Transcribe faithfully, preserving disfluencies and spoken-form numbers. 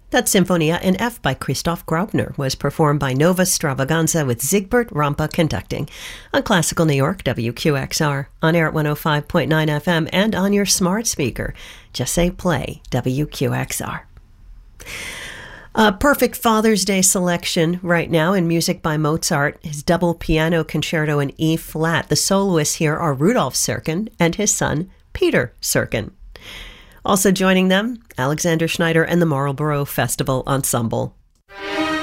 That Sinfonia in F by Christoph Graupner was performed by Nova Stravaganza with Siegbert Rampa conducting on Classical New York, W Q X R, on air at one oh five point nine F M and on your smart speaker. Just say play W Q X R. A perfect Father's Day selection right now in music by Mozart, his double piano concerto in E flat. The soloists here are Rudolf Serkin and his son, Peter Serkin. Also joining them, Alexander Schneider and the Marlborough Festival Ensemble.